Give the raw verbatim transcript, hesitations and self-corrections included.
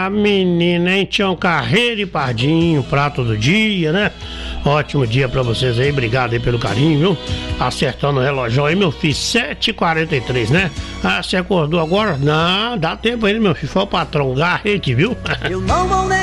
Ah, menina, hein? Tião Carreiro e Pardinho, prato do dia, né? Ótimo dia pra vocês aí, obrigado aí pelo carinho, viu? Acertando o relógio aí, meu filho, sete e quarenta e três, né? Ah, você acordou agora? Não, dá tempo aí, meu filho, foi o patrão Garrete, viu? Eu não vou negar.